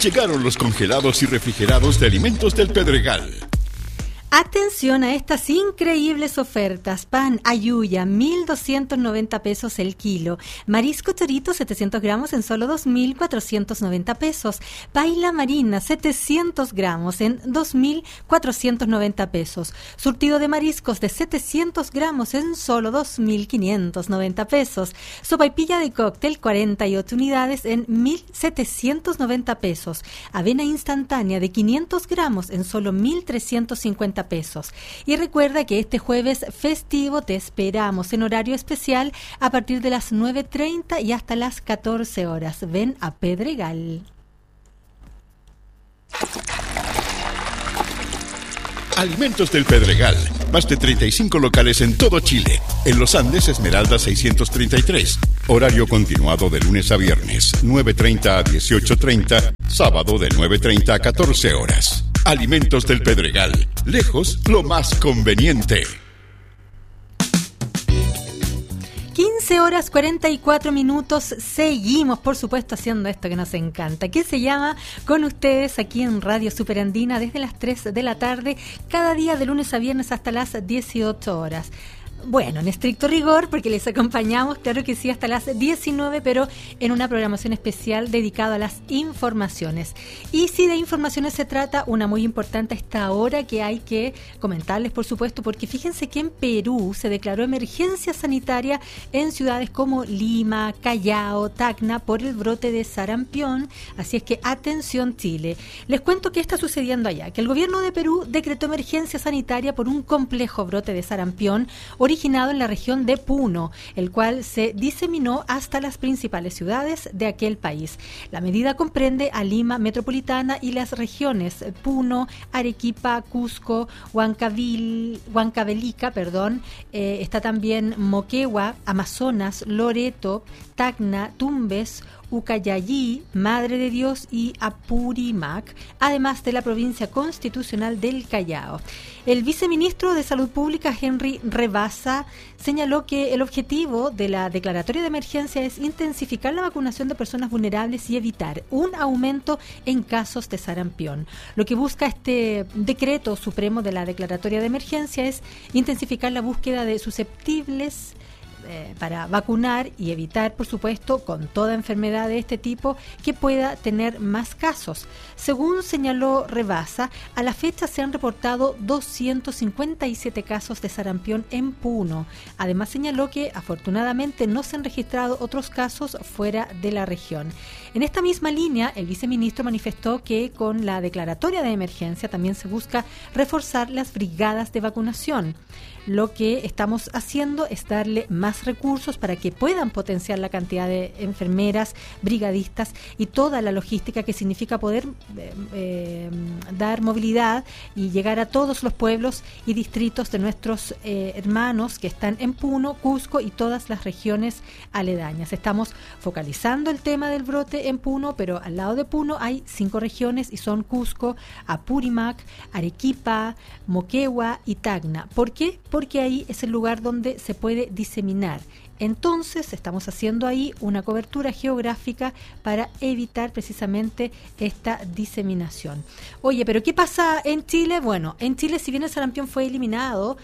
Llegaron los congelados y refrigerados de Alimentos del Pedregal. Atención a estas increíbles ofertas. Pan Ayuya, 1.290 pesos el kilo. Marisco Torito, 700 gramos en solo 2.490 pesos. Paila Marina, 700 gramos en 2.490 pesos. Surtido de mariscos de 700 gramos en solo 2.590 pesos. Sopaipilla de cóctel, 48 unidades en 1.790 pesos. Avena instantánea de 500 gramos en solo 1.350 pesos. Y recuerda que este jueves festivo te esperamos en horario especial a partir de las 9:30 y hasta las 14 horas. Ven a Pedregal. Alimentos del Pedregal. Más de 35 locales en todo Chile. En Los Andes, Esmeralda 633. Horario continuado de lunes a viernes, 9:30 a 18:30. Sábado de 9:30 a 14 horas. Alimentos del Pedregal. Lejos, lo más conveniente. 15 horas 44 minutos. Seguimos, por supuesto, haciendo esto que nos encanta, que se llama Con Ustedes aquí en Radio Superandina desde las 3 de la tarde, cada día de lunes a viernes hasta las 18 horas. Bueno, en estricto rigor, porque les acompañamos, claro que sí, hasta las 19, pero en una programación especial dedicada a las informaciones. Y si de informaciones se trata, una muy importante a esta hora que hay que comentarles, por supuesto, porque fíjense que en Perú se declaró emergencia sanitaria en ciudades como Lima, Callao, Tacna, por el brote de sarampión. Así es que atención, Chile. Les cuento qué está sucediendo allá, que el gobierno de Perú decretó emergencia sanitaria por un complejo brote de sarampión originado en la región de Puno, el cual se diseminó hasta las principales ciudades de aquel país. La medida comprende a Lima metropolitana y las regiones Puno, Arequipa, Cusco, Huancavelica, está también Moquegua, Amazonas, Loreto, Tacna, Tumbes, Ucayali, Madre de Dios y Apurímac, además de la provincia constitucional del Callao. El viceministro de Salud Pública, Henry Rebasa, señaló que el objetivo de la declaratoria de emergencia es intensificar la vacunación de personas vulnerables y evitar un aumento en casos de sarampión. Lo que busca este decreto supremo de la declaratoria de emergencia es intensificar la búsqueda de susceptibles para vacunar y evitar, por supuesto, con toda enfermedad de este tipo, que pueda tener más casos. Según señaló Rebasa, a la fecha se han reportado 257 casos de sarampión en Puno. Además señaló que afortunadamente no se han registrado otros casos fuera de la región. En esta misma línea, el viceministro manifestó que con la declaratoria de emergencia también se busca reforzar las brigadas de vacunación. Lo que estamos haciendo es darle más recursos para que puedan potenciar la cantidad de enfermeras, brigadistas y toda la logística que significa poder dar movilidad y llegar a todos los pueblos y distritos de nuestros hermanos que están en Puno, Cusco y todas las regiones aledañas. Estamos focalizando el tema del brote en Puno, pero al lado de Puno hay 5 regiones y son Cusco, Apurímac, Arequipa, Moquegua y Tacna. ¿Por qué? Porque ahí es el lugar donde se puede diseminar. Entonces estamos haciendo ahí una cobertura geográfica para evitar precisamente esta diseminación. Oye, pero ¿qué pasa en Chile? Bueno, en Chile, si bien el sarampión fue eliminado,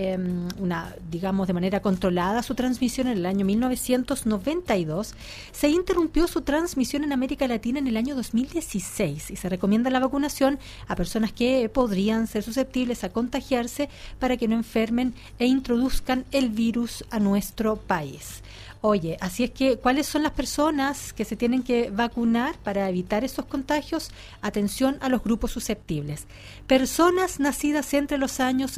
digamos de manera controlada su transmisión en el año 1992, se interrumpió su transmisión en América Latina en el año 2016 y se recomienda la vacunación a personas que podrían ser susceptibles a contagiarse para que no enfermen e introduzcan el virus a nuestro país. Oye, así es que, ¿cuáles son las personas que se tienen que vacunar para evitar estos contagios? Atención a los grupos susceptibles. Personas nacidas entre los años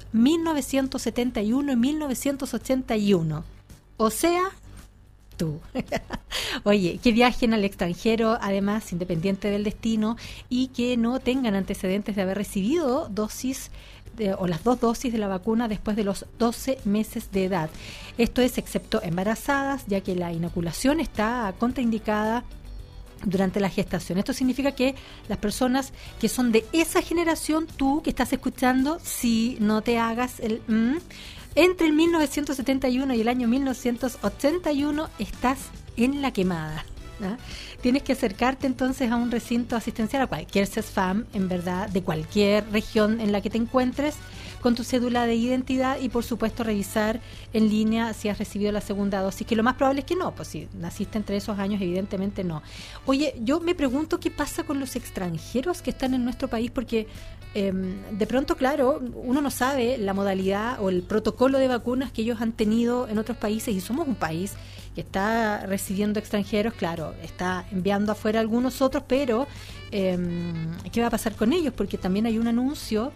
1971 y 1981. O sea, tú. Oye, que viajen al extranjero, además, independiente del destino, y que no tengan antecedentes de haber recibido dosis o las 2 dosis de la vacuna después de los 12 meses de edad. Esto es excepto embarazadas, ya que la inoculación está contraindicada durante la gestación. Esto significa que las personas que son de esa generación, tú que estás escuchando, si no te hagas el entre el 1971 y el año 1981 estás en la quemada. ¿ah? Tienes que acercarte entonces a un recinto asistencial, a cualquier CESFAM, en verdad, de cualquier región en la que te encuentres, con tu cédula de identidad y por supuesto revisar en línea si has recibido la segunda dosis, que lo más probable es que no, pues si naciste entre esos años evidentemente no. Oye, yo me pregunto qué pasa con los extranjeros que están en nuestro país, porque de pronto, claro, uno no sabe la modalidad o el protocolo de vacunas que ellos han tenido en otros países, y somos un país que está recibiendo extranjeros, claro, está enviando afuera algunos otros, pero ¿qué va a pasar con ellos? Porque también hay un anuncio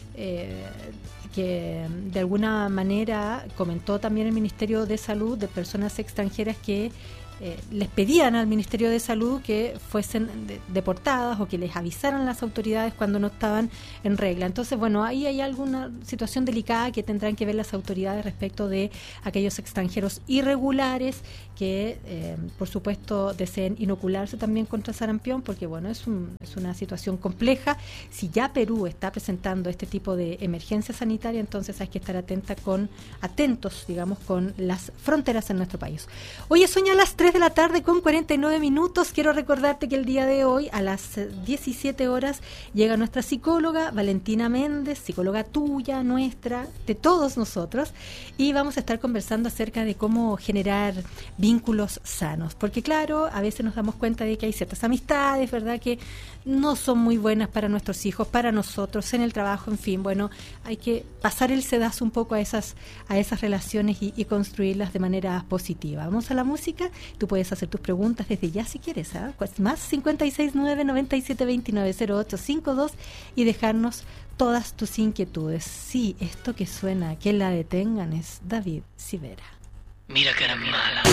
que de alguna manera comentó también el Ministerio de Salud, de personas extranjeras que les pedían al Ministerio de Salud que fuesen deportadas o que les avisaran a las autoridades cuando no estaban en regla. Entonces, bueno, ahí hay alguna situación delicada que tendrán que ver las autoridades respecto de aquellos extranjeros irregulares que, por supuesto, deseen inocularse también contra sarampión, porque, bueno, es una situación compleja. Si ya Perú está presentando este tipo de emergencia sanitaria, entonces hay que estar atentos, digamos, con las fronteras en nuestro país. Oye, Sonia, a las 3 de la tarde con 49 minutos. Quiero recordarte que el día de hoy a las 17 horas llega nuestra psicóloga Valentina Méndez, psicóloga tuya, nuestra, de todos nosotros, y vamos a estar conversando acerca de cómo generar vínculos sanos, porque claro, a veces nos damos cuenta de que hay ciertas amistades, ¿verdad?, que no son muy buenas para nuestros hijos, para nosotros, en el trabajo, en fin, bueno, hay que pasar el sedazo un poco a esas relaciones y construirlas de manera positiva. Vamos a la música. Tú puedes hacer tus preguntas desde ya si quieres, ¿eh? Más 569-9729-0852 y dejarnos todas tus inquietudes. Sí, esto que suena, que la detengan, es David Civera. Mira que era mala.